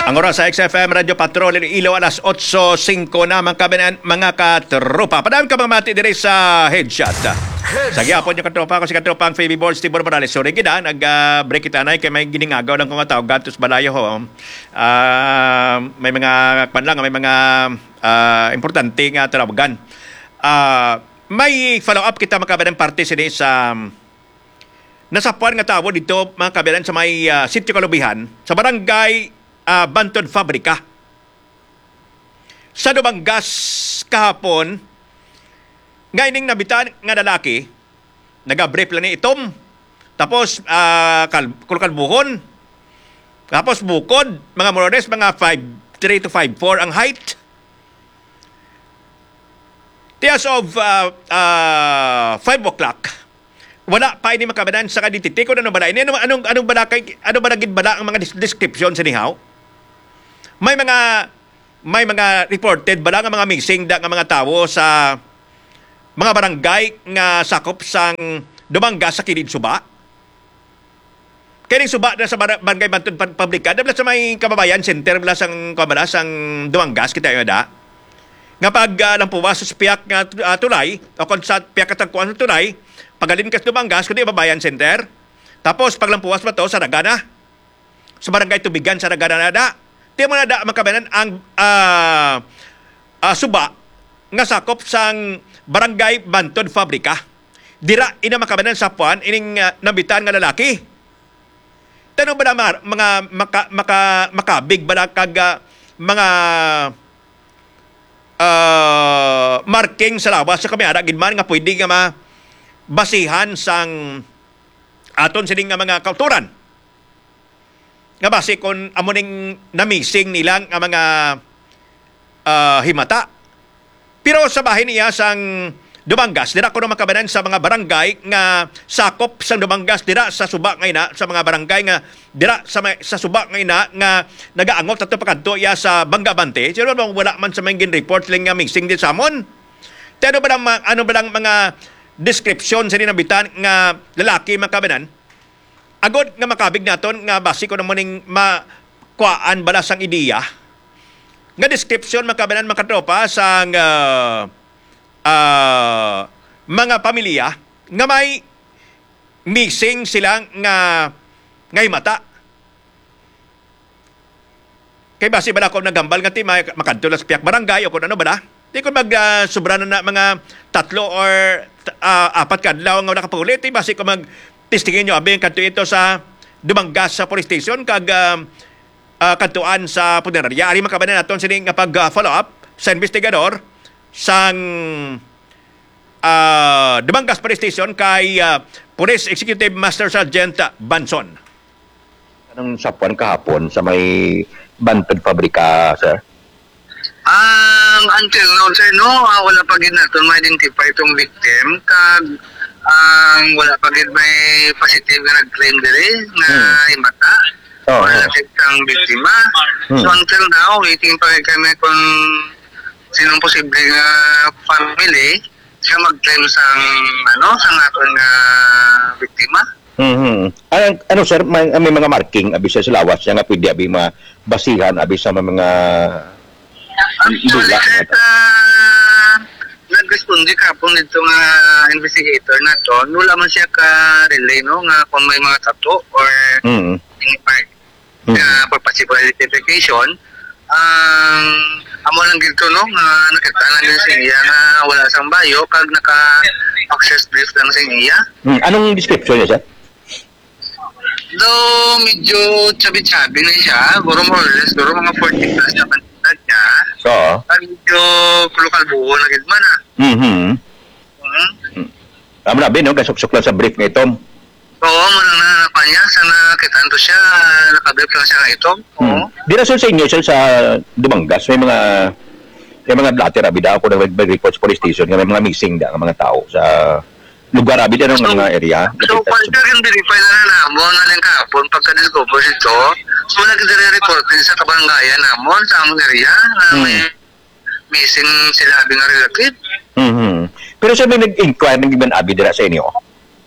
Ang oras sa XFM Radio Patrol Ilo alas 8:05 na mga katropa. Padaan ka mamati dire sa headshot. Sa gyapon yung katropa ko si katropang Fabi Balls Tibor Morales. Sorry gida nag-break kita na kay may giningagaw lang kung tawag gatos balayo ho. May mga kwan lang, may mga importante nga tawagan. May follow up kita makabadan parte sini sa nasapuan nga tawo dito mga kabadan sa may Sitio Kalubihan sa barangay Bantod Fabrika. Sa Dumangas kahapon, ngayning nabitan nga lalaki, nag-brief lang ni itom, tapos kulkalbuhon, tapos bukod, mga morales, mga 5'3" to 5'4" ang height. As of 5 o'clock, wala pa ini makabadan sa kadititi kung ano ba ini anong ba ano ba nagid bala ang mga description sa nihaw. May mga reported bala nga mga missing da nga mga tawo sa mga barangay nga sakop sang Dumangas sa kilid Suba. Kaya Suba na sa barangay Bantod Pabrika, dabla sa may kababayan center bala sang kamalas sang Dumangas kita yung da. Nga pag lampuwas sa piyak nga tulay o kung sa piyak katagkuan sa tulay, pagalin ka sa Dumangas, kundi babayan center. Tapos paglampuwas ba to sa Ragana? Sa barangay Tubigan sa Ragana na da. Di mo na da makabanan ang Suba nga sakop sang barangay Bantod Fabrika. Dira ina makabanan sa puan ining nabitan nga lalaki. Tanong ba na mga makabig ba kag mga marking sa lawas sa kamera gidman nga pwede nga mabasihan sang aton sining nga mga kauturan. Nga base kung amuning namising nilang nga mga himata. Pero sa bahin niya sang Dumangas, dira ko na makabanan sa mga barangay nga sakop sa Dumangas, dira sa Suba ngay na, sa mga barangay nga dira sa Suba ngay na nga nagaangot ato pakadto ya sa Bangabante. Sino bang wala man sa mga report lang nga missing din sa amon? Ano ba lang mga description sa ninabitan nga lalaki makabanan? Agod nga makabig naton nga base ko naman ning makuaan bala sang ideya. Nga description makabanan makatropa sang mga pamilya nga may missing silang nga mata. Kay base bala ko nagambal nga ti makadto sa piyak barangay o kung ano bala. Di ko sobra na mga 3 or 4 kadlaw nga nakapauli. Di base ko tistingin nyo abing kanto ito sa Dumangas sa police station kag kantuan sa punerarya. Ari makabanan naton sining nga pag-follow up sa investigador sang Dumangas Police Station kay Police Executive Master Sergeant Banson. Anong sapuan kahapon sa may Bantod Fabrika, sir? Until now, sir, wala pa gid naton ma-identify itong victim kag wala pa gid may positive na nag-claim diri nga himata. Wala ang biktima. So until now, waiting pa kami kung sinong posible nga family siya mag-claim sang aton nga biktima. Ano sir, may mga marking abi sa lawas nga pwede abi mabasihan abi sa mga dula. Nag-responde kapon dito nga investigator na to, wala man siya ka-relay nga kung may mga tattoo or any part for possible identification. Amo lang dito nga nakita lang din sa iya nga wala sang bayo kag naka-access brief lang sa iya. Anong description niya, sir? Though medyo chubby-chubby na siya, guro more or less, guro mga 40 plus na kantidad niya. So? Medyo kulukal-buo na gid man Amo na bin, kasuk-suk lang sa brief nga ito. Oo, manang na niya. Sana kitaan to siya, nakabrief lang siya nga ito. Di na sa inyo, sir, sa Dumangas, may mga blatter abi daw ako nag-report sa police station, may mga missing da mga tao sa lugar abi ng mga area. So, pagka yung verify na namon, nalang kahapon, pagka-discover ito, so nag-report din sa kabarangayan namon, sa among area, na may missing sila abi nga relative. Pero sir, may nag-inquire ng ibang abi dira sa inyo?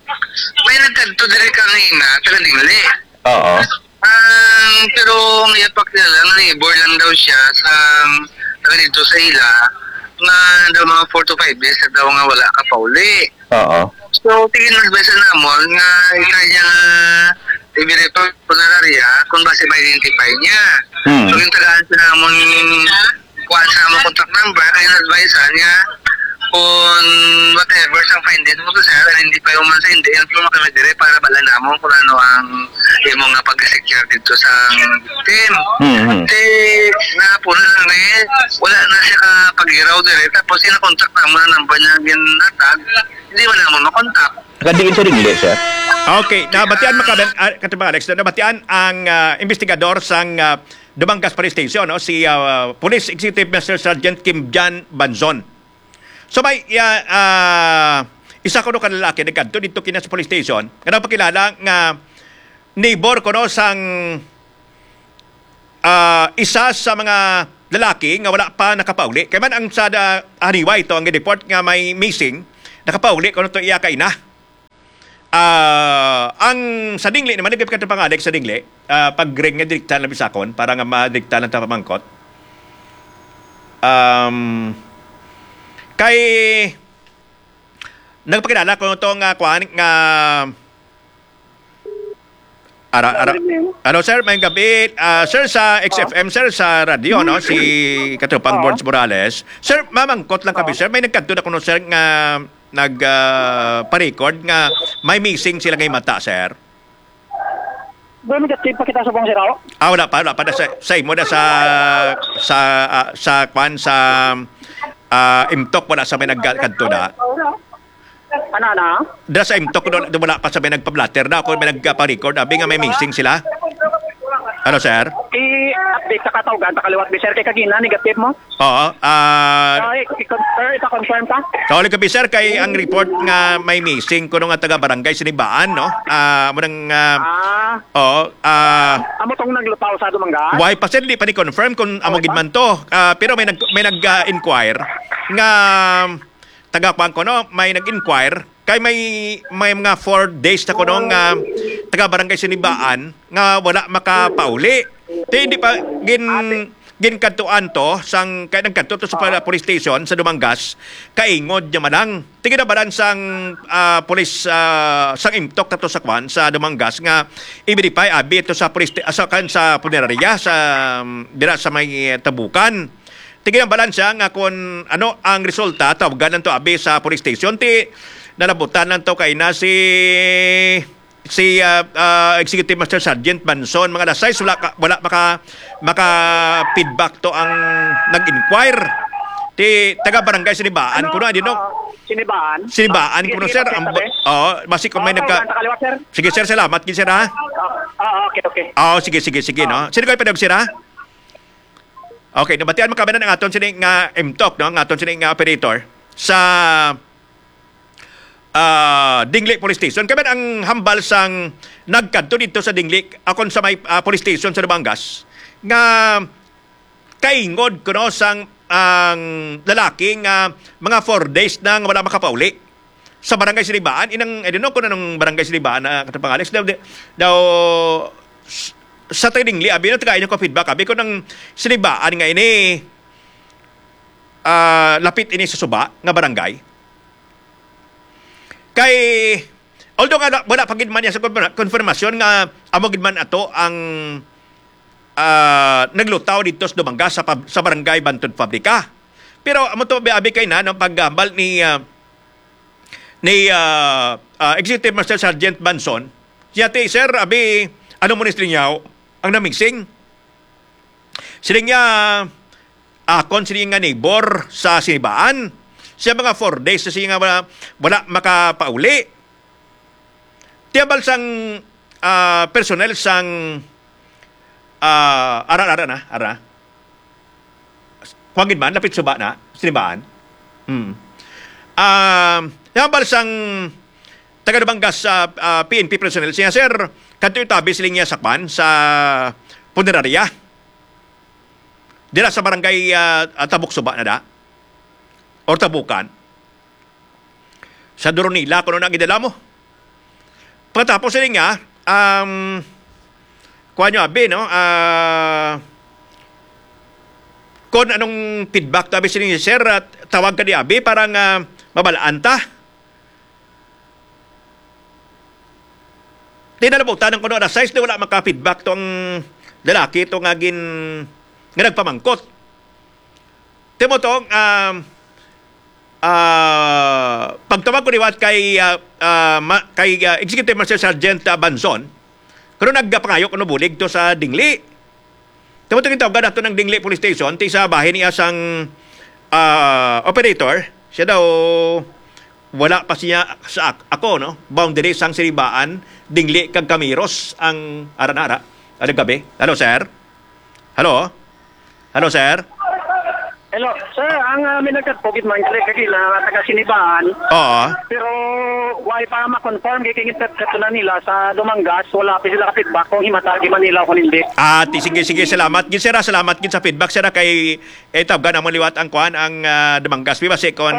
May nagkanto diri kanina, taga Ningli. Oo. Pero ngayon nagpakilala nga neighbor lang daw siya sa taga dito sa ila nga daw mga 4 to 5 days na daw nga wala ka pa uli. Oo. So, tingin mas besa namon nga ikanya ibire pa punararya kung base ma-identify niya. So, yung tagaan sa namon kuha sa among contact number, kaya na-advise niya kung whatever sang findings mo to sir, identify mo man sa hindi, yung tulong kami dire para bala namon kung ano ang imo nga pag-secure dito sa victim. Kasi na po na lang wala na siya ka pag-iraw dire, tapos sinakontak na mo na number niya ginatag, hindi mo na mo makontak. Kadiin sa ringli, sir. Okay, nabatian katibang Alex, nabatian ang investigador sang Dumangas Police Station, no? Si Police Executive Master Sergeant Kim Jan Banzon. So may isa ko no kanlalaki nagkanto dito kina sa police station, kada pakilala nga neighbor ko no sang isa sa mga lalaki nga wala pa nakapauli. Kaya man ang sa haniwa ito ang report nga may missing, nakapauli ko no to iya kay na. Ang sa dingli naman nagkipit ka pang Alex sa dingli, pag-ring nga direkta na bisakon para nga madikta ng tapamangkot. Kay nagpakilala ko itong kuhaan nga ano sir, may gabi sir sa XFM sir sa radio no si Katupang Borges Morales. Sir, mamangkot lang kami sir, may nagkanto na kuno sir nga pa-record nga may missing sila ngay mata, sir. Doon nag-tip pa kita sa bang siraw? Wala pa sa imo na sa kwan sa imtok wala sa may nagkanto na. Ano? Dala sa imtok wala pa sa may nagpa-blatter na ako may nagpa-record abi nga may missing sila. Ano, sir? I-update sa katawgan, takaliwat bi sir kay kagina negative mo? Oo. Sir, ita-confirm ka? Kauli ka, sir, kay ang report nga may missing kuno nga taga barangay Sinibaan, no? Amo tong naglutaw sa Dumangas? Why pa sir, di pa ni confirm kung amo gid man to. Pero may nag-inquire nga taga kuan ko no, may nag-inquire kay may mga 4 days na kuno nga taga barangay Sinibaan nga wala makapauli. Hindi pa ginkantuan to sang kay nagkanto to sa police station sa Dumangas kaingod nya manang tiginabaran sang police sang imtok to sa kwan sa Dumangas nga i-verify abi ito sa police sa punerarya sa dira sa may Tabukan. Tiginabaran siya nga kung ano ang resulta tawagan to abi sa police station ti nalabutan lang to kay na si Executive Master Sergeant Banzon mga lasay wala maka feedback to ang nag-inquire ti taga barangay Sinibaan kuno di no Sinibaan kuno sir basi kung may sige sir salamat gid sir ha okay sige no sino kay padog sir ha okay nabatian mo kami na ng aton sini nga MTOC no ng aton sini nga operator sa Dingli Police Station. Kaya ang hambal sang nagkanto dito sa Dingli akon sa may police station sa Dumangas nga kaingod kuno sang ang lalaki nga mga 4 days nang wala makapauli sa barangay Sinibaan. Inang I don't know kung anong barangay Sinibaan na katapang Alex daw sa Dingli abi no tagayon ko feedback abi ko ng Sinibaan nga ini lapit ini sa suba nga barangay. Kay although nga wala pagid man niya sa konfirmasyon nga amo gid man ato ang naglutaw dito sa Dumangas sa barangay Bantod Fabrika. Pero amo to abi kay na no paggambal ni Executive Master Sergeant Banzon. Siya ti sir abi ano mo ni niya ang namingsing. Siling niya akon siling nga neighbor sa Sinibaan. Siya mga 4 days na siya nga wala makapauli. Tiyabal sang personnel sang ara. Huwagin man, lapit suba na, Sinibaan. Tiyabal sang taga-Dumangas sa PNP personnel siya, sir, kanto yung tabi siling niya sakpan sa punerarya. Dila sa barangay Tabuk Suba na da. Or Tabukan. Sa Doronila, kung ano nang idala mo. Pagkatapos sila nga, kuha nyo abi, no? Kung anong feedback tabi sa ni sir, tawag ka ni Abi, parang mabalaan ta. Tinalabutan ng kuno na size na wala maka-feedback tong lalaki itong nga nagpamangkot. Timo tong pagtawag ko niwat kay Executive Master Sergeant Banzon, kung nagpangayo kuno bulig to sa Dingli. Timo tong tawagan nato ng Dingli Police Station, ti sa bahay niya sang operator, siya daw wala pa siya sa ako, no? Boundary sang Siribaan, Dingli kag Camiros ang aranara. Ano gabi? Hello, sir? Hello? Hello, sir? Hello, sir, ang may nagkatpogit man sir kagila taga Sinibaan. Oo. Pero why pa ma-confirm kikingit katunan nila sa Dumangas, wala pa sila feedback kung himatagi Manila kung hindi. Sige, salamat. Gin sir, salamat gin sa feedback sir kay tabgan ang liwat ang kuan ang Dumangas. Biba si kon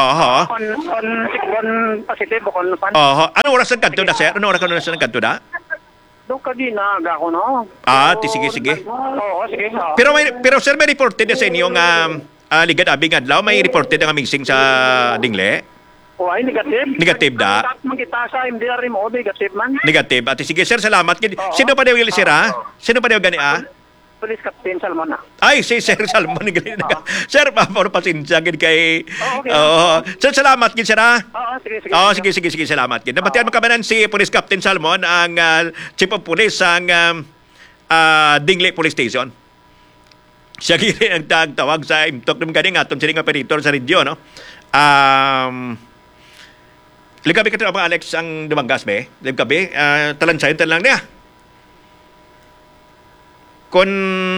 On positive o kon fan. Ano oras ang kanto na, sir? Ano oras ang kanto na? Doon kagina aga ko no. Sige. Oo, sige. Pero sir, may reported na sa inyo nga ligad abing adlaw, may reported ang mixing sa Dingle. Why negative? Negative da. Magkita sa MDR mo negative man. Negative. Sige sir, salamat. Sino pa daw yung sir ha? Sino pa daw gani Police Captain Salmon na. Ay, si Sir Salmon. Sir, paano pasensya gid kay... Okay. Sir, salamat gid sir ha? Sige. Salamat gid. Napatian mo kamanan si Police Captain Salmon, ang Chief of Police ang Dingle Police Station. Siya gid ang tawag sa imtok ng ganing aton sining operator sa radyo, no? Ligabi ka ang Alex ang Dumangas be. Ligabi, talansayon lang niya. Kung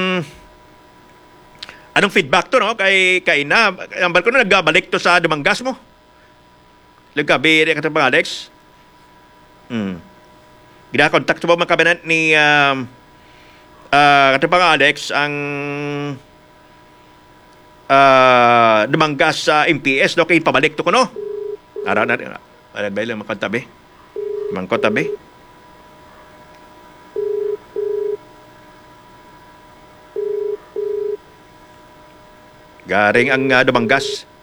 anong feedback to, no? Kay na, ang barko na nagbabalik to sa Dumangas mo. Ligabi, ka ito pang Alex. Gina-contact mo mga kabinet ni ito pang Alex ang Dumangas sa MPS, no? Kaya pabalik to ko, no? Araw na rin. Alam ba lang makontabi? Mangkotabi? Garing ang Dumangas.